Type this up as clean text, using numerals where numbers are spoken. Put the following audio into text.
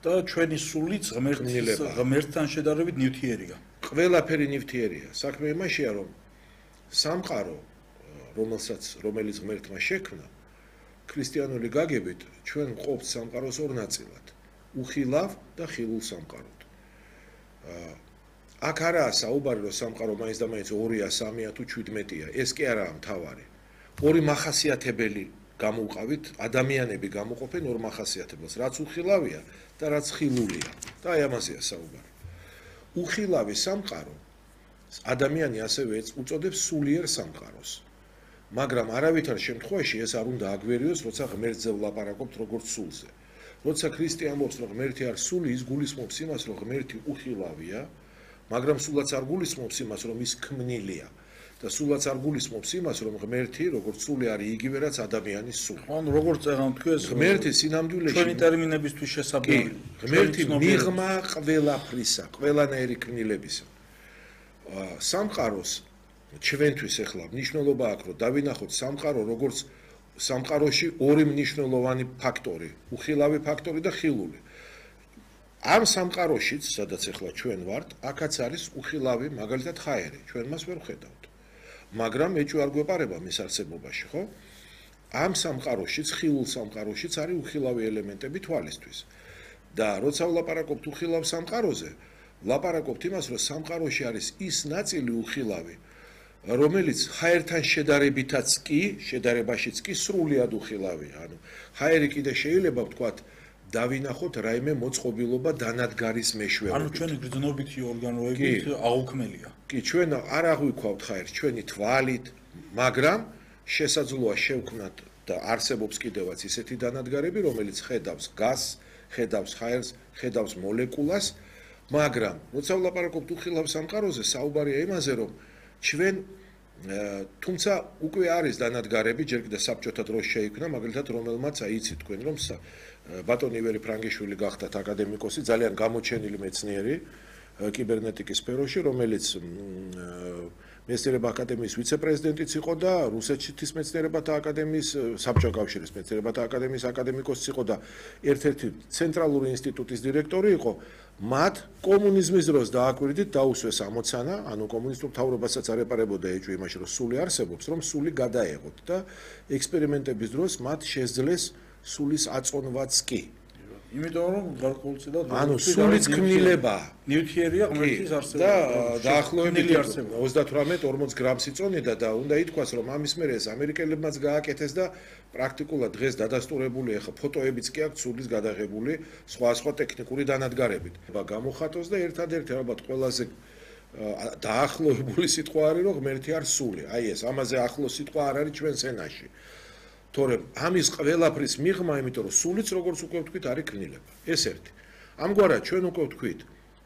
და ჩვენი სულიც ღმერთთან შედარებით ნივთიერია. ყველაფერი ნივთიერია. საქმე იმაშია, რომ სამყარო, რომელიც ღმერთმა შექმნა, ქრისტიანული გაგებით ჩვენ ყოფს სამყაროს ორ ნაწილად. უხილავ და ხილულ სამყაროდ. აქ არაა საუბარი, რომ სამყარო მაინც და მაინც 2-ია, 3-ია თუ 17-ია. ეს კი არაა მთავარი. ორი მახასიათებელი გამოვყავით, ადამიანები გამოყოფენ ორ მახასიათებელს, რაც უხილავია და რაც ხილულია. და აი ამაზეა საუბარი. უხილავი სამყარო ადამიანი ასევე უწოდებს სულიერ სამყაროს. მაგრამ არავითარ შემთხვევაში ეს არ უნდა აგვერიოს, როცა ღმერთზე ვლაპარაკობთ როგორც სულზე. როცა ქრისტე ამბობს, რომ ღმერთი არ სული, ის გულისხმობს იმას, რომ ღმერთი უხილავია, მაგრამ სულაც არ გულისხმობს იმას, რომ ის ქმნილია. და სულაც არ გულისხმობს იმას, რომ ღმერთი როგორც სული არის იგივე რაც ადამიანის სული. ან როგორც წეგან თქვი ეს ღმერთი სინამდვილეში ჩვენი ტერმინებისთვის შესაბამისი. ღმერთი მიღმა ყველაფრისა, ყველანაირი ქმნილებისა. სამყაროს ჩვენთვის ახლა მნიშვნელობა აქვს, რომ დავინახოთ სამყარო როგორც სამყაროში ორი მნიშვნელოვანი ფაქტორი, უხილავი ფაქტორი და ხილული. ამ სამყაროშიც, სადაც ახლა ჩვენ ვართ, აქაც არის უხილავი, მაგალითად ჰაერი, ჩვენ მას ვერ ვხედავთ. მაგრამ ეჭვი არ გვეპარება მის არსებობაში, ხო? ამ სამყაროშიც, ხილულ სამყაროშიც არის უხილავი ელემენტები თვალისთვის. და როცა ვლაპარაკობთ უხილავ სამყაროზე, ვლაპარაკობთ იმას, რომ სამყაროში არის ის ნაწილი უხილავი, რომელიც ჰაერთან შედარებაშიც კი სრულიად უხილავია. ანუ ჰაერი კიდე შეიძლება ვთქვათ, დავინახოთ რაიმე მოწყობილობა დანადგარის მეშვეობით. ანუ ჩვენი გრძნობითი ორგანოებით აუქმელია. კი, ჩვენ არ აღვიქვავთ ჰაერს ჩვენი თვალით, მაგრამ შესაძლოა შევქმნათ და არსებობს კიდევაც ისეთი დანადგარები, რომელიც ხედავს გაზს, ხედავს ჰაერს, ხედავს მოლეკულას, მაგრამ როცა ვლაპარაკობთ უხილავ სამყაროზე, საუბარია იმაზე, რომ ჩვენ თუმცა უკვე არის დანადგარები, ჯერ კიდევ საბჭოთა დროს შეიქმნა, მაგალითად რომელმაც აიცით თქვენ, რომ ბატონი ივერი ფრანგიშვილი გახდათ აკადემიკოსი, ძალიან გამოჩენილი მეცნიერი კიბერნეტიკის სფეროში, რომელიც მეცნიერებათა აკადემიის ვიცე-პრეზიდენტიც იყო და რუსეთის მეცნიერებათა აკადემიის, საბჭოთა კავშირის მეცნიერებათა აკადემიის აკადემიკოსიც იყო და ერთ-ერთი ცენტრალური ინსტიტუტის დირექტორი იყო. მათ კომუნიზმის დროს დააკვირდით დაუსვეს ამოცანა, ანუ კომუნისტურ მთავრობასაც არ ეპარებოდა ეჭვი იმაში, რომ სული არსებობს, რომ სული გადაეღოთ და ექსპერიმენტების დროს მათ შესძლეს სულის აწონვაც კი. იმიტომ რომ გარკვეულწილად ანუ სულიც ქმნილება ნივთიერია ღმერთის არსება და დაახლოებით 38-40 გრამს იწონიდა და უნდა ითქვას, რომ ამის მერე ეს ამერიკელებმაც გააკეთეს და პრაქტიკულად დღეს დადასტურებული ახლა ფოტოებიც კი აქვს სულის გადაღებული სხვა ტექნიკური დანადგარებით. გამოხატოს და ერთადერთი ალბათ ყველაზე დაახლოებული სიტყვა არის, რომ ღმერთი არ სული. აი ეს ამაზე ახლო სიტყვა არ არის ჩვენს ენაში. თორემ ამის ყველაფრის მიღმა, იმიტომ რომ სულიც როგორც უკვე ვთქვით, არის ქმნილება. ეს ერთი. ამგვარად ჩვენ უკვე ვთქვით,